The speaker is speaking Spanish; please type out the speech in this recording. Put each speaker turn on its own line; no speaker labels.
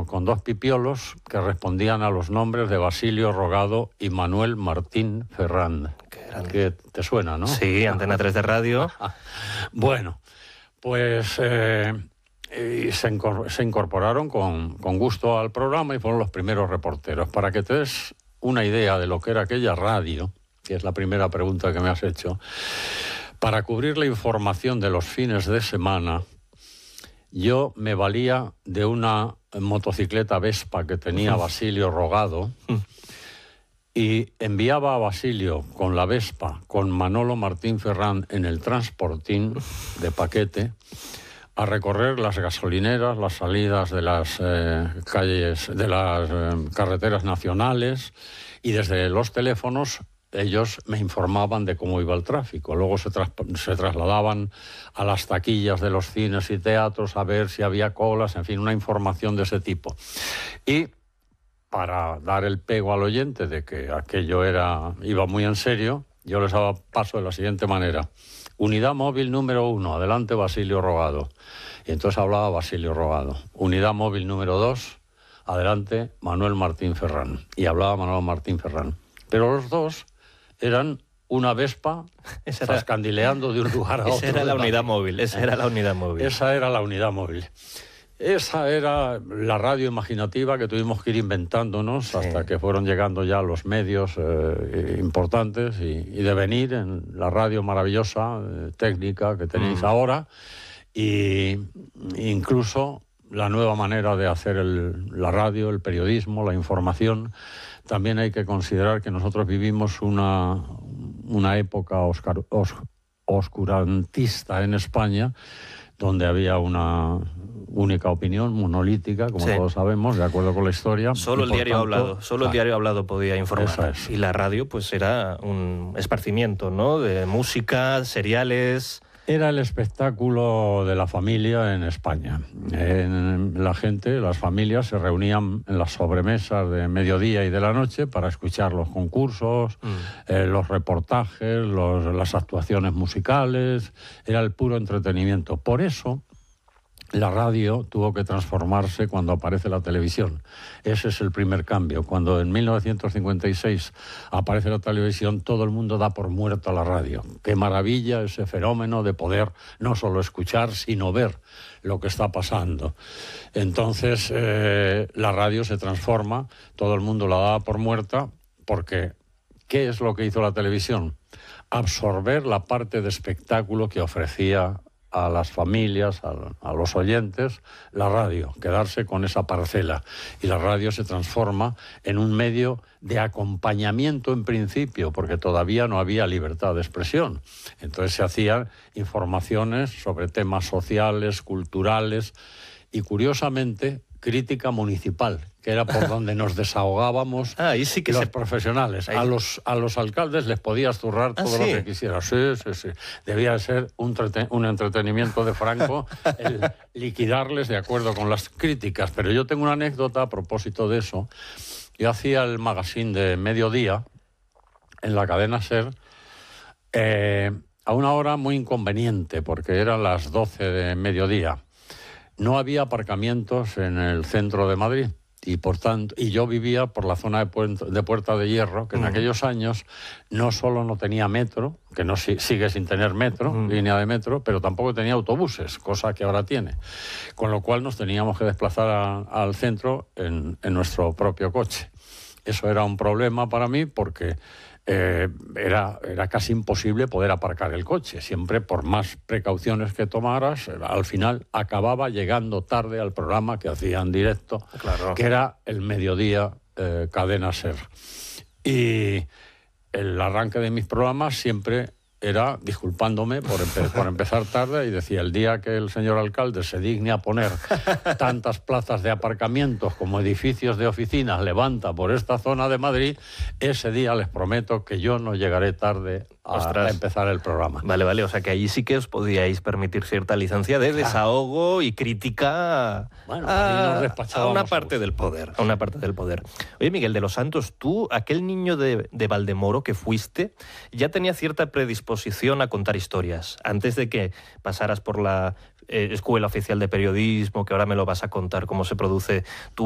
con dos pipiolos que respondían a los nombres de Basilio Rogado y Manuel Martín Ferrán. Que te suena, ¿no?
Sí, Antena 3 de radio.
Bueno, pues y se incorporaron con gusto al programa y fueron los primeros reporteros. Para que te des una idea de lo que era aquella radio, que es la primera pregunta que me has hecho, para cubrir la información de los fines de semana, yo me valía de una motocicleta Vespa que tenía Basilio Rogado y enviaba a Basilio con la Vespa, con Manolo Martín Ferrán en el transportín de paquete, a recorrer las gasolineras, las salidas de las calles, de las carreteras nacionales, y desde los teléfonos ellos me informaban de cómo iba el tráfico. Luego se trasladaban a las taquillas de los cines y teatros a ver si había colas, en fin, una información de ese tipo. Y para dar el pego al oyente de que aquello iba muy en serio, yo les daba paso de la siguiente manera. Unidad móvil número 1, adelante Basilio Rogado. Y entonces hablaba Basilio Rogado. Unidad móvil número 2, adelante Manuel Martín Ferrán. Y hablaba Manuel Martín Ferrán. Pero los dos eran una Vespa zascandileando de un lugar a otro.
Esa era la unidad móvil.
Esa era la unidad móvil. Esa era la radio imaginativa que tuvimos que ir inventándonos hasta que fueron llegando ya los medios importantes y devenir en la radio maravillosa, técnica que tenéis ahora, y incluso la nueva manera de hacer la radio, el periodismo, la información. También hay que considerar que nosotros vivimos una época oscurantista en España, donde había una única opinión monolítica, como todos sabemos, de acuerdo con la historia.
Solo el diario hablado, el diario hablado podía informar.
Es.
Y la radio pues era un esparcimiento, ¿no? De música, seriales.
Era el espectáculo de la familia en España. La gente, las familias, se reunían en las sobremesas de mediodía y de la noche para escuchar los concursos, los reportajes, las actuaciones musicales. Era el puro entretenimiento. Por eso la radio tuvo que transformarse cuando aparece la televisión. Ese es el primer cambio. Cuando en 1956 aparece la televisión, todo el mundo da por muerto a la radio. Qué maravilla ese fenómeno de poder no solo escuchar, sino ver lo que está pasando. Entonces, la radio se transforma, todo el mundo la da por muerta, porque ¿qué es lo que hizo la televisión? Absorber la parte de espectáculo que ofrecía a las familias, a los oyentes, la radio, quedarse con esa parcela. Y la radio se transforma en un medio de acompañamiento en principio, porque todavía no había libertad de expresión. Entonces se hacían informaciones sobre temas sociales, culturales y, curiosamente, crítica municipal, que era por donde nos desahogábamos los profesionales. A los alcaldes les podías zurrar todo lo que quisieras. Sí. Debía ser un entretenimiento de Franco el liquidarles de acuerdo con las críticas. Pero yo tengo una anécdota a propósito de eso. Yo hacía el magazine de mediodía en la cadena SER a una hora muy inconveniente, porque eran las 12 de mediodía. No había aparcamientos en el centro de Madrid y por tanto, yo vivía por la zona de Puerta de Hierro, que en aquellos años no solo no tenía metro, que no sigue sin tener metro, línea de metro, pero tampoco tenía autobuses, cosa que ahora tiene. Con lo cual nos teníamos que desplazar al centro en nuestro propio coche. Eso era un problema para mí porque era casi imposible poder aparcar el coche. Siempre, por más precauciones que tomaras, al final acababa llegando tarde al programa que hacía en directo, que era el mediodía Cadena SER. Y el arranque de mis programas siempre era disculpándome por empezar tarde, y decía: el día que el señor alcalde se digne a poner tantas plazas de aparcamientos como edificios de oficinas levanta por esta zona de Madrid, ese día les prometo que yo no llegaré tarde a empezar el programa.
Vale, o sea que allí sí que os podíais permitir cierta licencia de desahogo y crítica a una parte del poder. Oye, Miguel de los Santos, tú, aquel niño de Valdemoro que fuiste, ya tenía cierta predisposición a contar historias. Antes de que pasaras por la Escuela Oficial de Periodismo, que ahora me lo vas a contar cómo se produce tu